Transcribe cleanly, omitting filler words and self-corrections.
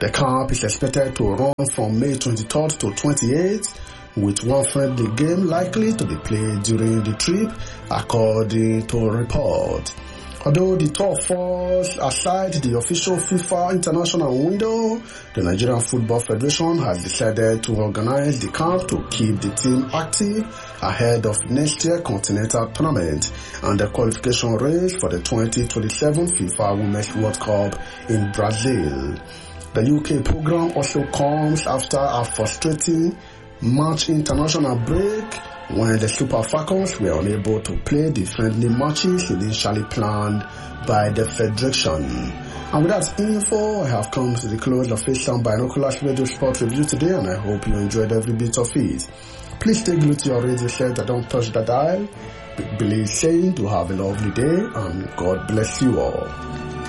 The camp is expected to run from May 23rd to 28th, with one friendly game likely to be played during the trip, according to a report. Although the tour falls aside the official FIFA international window, the Nigerian Football Federation has decided to organize the camp to keep the team active ahead of next year's continental tournament and the qualification race for the 2027 FIFA Women's World Cup in Brazil. The UK program also comes after a frustrating March international break when the Super Falcons were unable to play the friendly matches initially planned by the Federation. And with that info, I have come to the close of Facedown Binoculars Radio Sport Review today, and I hope you enjoyed every bit of it. Please stay glued to your radio set and don't touch the dial. Big Billy is saying to have a lovely day and God bless you all.